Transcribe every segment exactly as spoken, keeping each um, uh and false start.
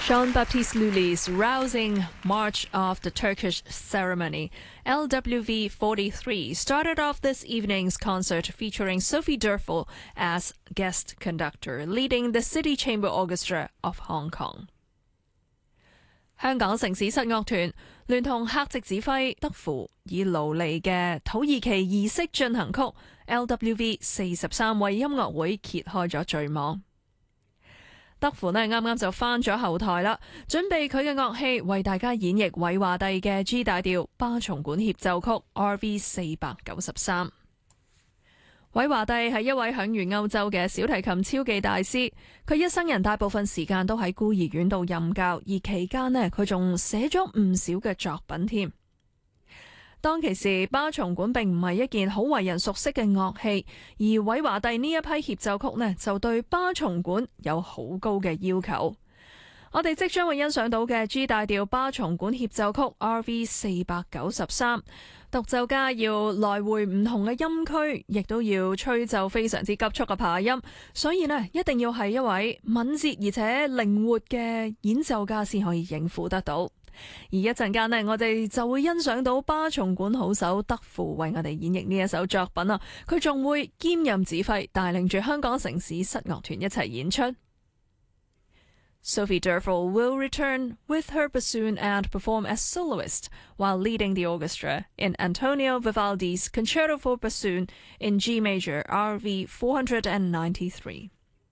Jean-Baptiste Lully's rousing March of the Turkish Ceremony, L W V forty-three, started off this evening's concert featuring Sophie Durfel as guest conductor, leading the City Chamber Orchestra of Hong Kong. 香港城市室樂團聯同客席指揮德芙以勞利嘅土耳其儀式進行曲 L W V 四十三為音樂會揭開咗序幕。德芙呢啱啱就返咗後台啦，準備佢嘅樂器為大家演繹韋華第嘅 G 大調巴松管協奏曲 R V 四百九十三。韋華第係一位享譽歐洲嘅小提琴超技大師，佢一生人大部分時間都喺孤兒院度任教，而期間呢，佢仲寫咗唔少嘅作品添。當其時，巴松管並唔係一件好為人熟悉嘅樂器，而韋華第呢一批協奏曲呢，就對巴松管有好高嘅要求。我哋即將會欣賞到嘅 G 大調巴松管協奏曲 R V 四百九十三，獨奏家要來回唔同嘅音區，亦都要吹奏非常之急速嘅爬音，所以呢，一定要係一位敏捷而且靈活嘅演奏家先可以應付得到。而一陣間呢，我哋就會欣賞到巴松管好手德芙為我哋演繹呢一首作品啊！佢仲會兼任指揮，帶領住香港城市室樂團一齊演出。Sophie Durfel will return with her bassoon and perform as soloist while leading the orchestra in Antonio Vivaldi's Concerto for Bassoon in G major R V four ninety-three.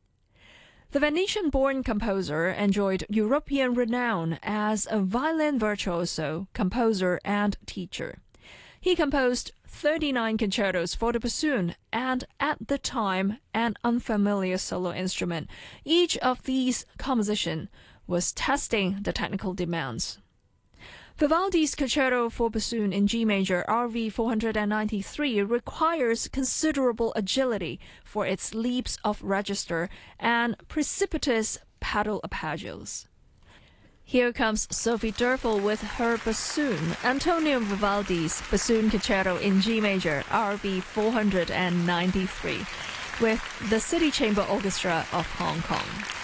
The Venetian-born composer enjoyed European renown as a violin virtuoso, composer, and teacher. He composed thirty-nine concertos for the bassoon and, at the time, an unfamiliar solo instrument. Each of these compositions was testing the technical demands. Vivaldi's Concerto for Bassoon in G major R V four ninety-three requires considerable agility for its leaps of register and precipitous pedal arpeggios. Here comes Sophie Durfel with her bassoon, Antonio Vivaldi's Bassoon Concerto in G major R V four ninety-three, with the City Chamber Orchestra of Hong Kong.